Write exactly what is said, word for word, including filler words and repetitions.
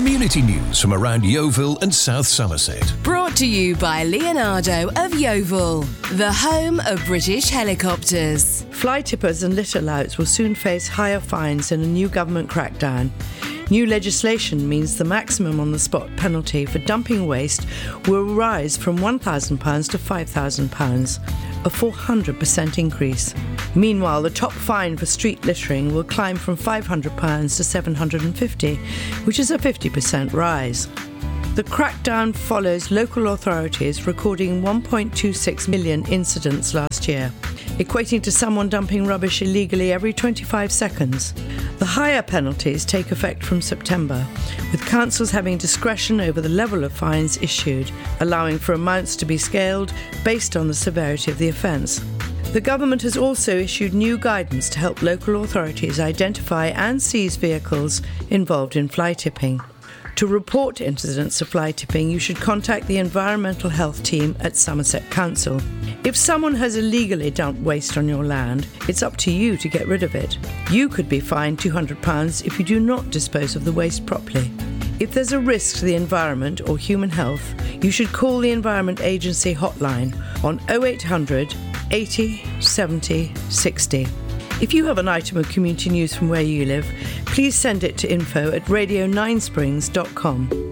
Community news from around Yeovil and South Somerset. Brought to you by Leonardo of Yeovil, the home of British helicopters. Fly tippers and litter louts will soon face higher fines in a new government crackdown. New legislation means the maximum on-the-spot penalty for dumping waste will rise from one thousand pounds to five thousand pounds, a four hundred percent increase. Meanwhile, the top fine for street littering will climb from five hundred pounds to seven hundred fifty pounds, which is a fifty percent rise. The crackdown follows local authorities recording one point two six million incidents last year, equating to someone dumping rubbish illegally every twenty-five seconds. The higher penalties take effect from September, with councils having discretion over the level of fines issued, allowing for amounts to be scaled based on the severity of the offence. The government has also issued new guidance to help local authorities identify and seize vehicles involved in fly tipping. To report incidents of fly tipping, you should contact the Environmental Health Team at Somerset Council. If someone has illegally dumped waste on your land, it's up to you to get rid of it. You could be fined two hundred pounds if you do not dispose of the waste properly. If there's a risk to the environment or human health, you should call the Environment Agency hotline on oh eight hundred, eighty, seventy, sixty. If you have an item of community news from where you live, please send it to info at radio nine springs dot com.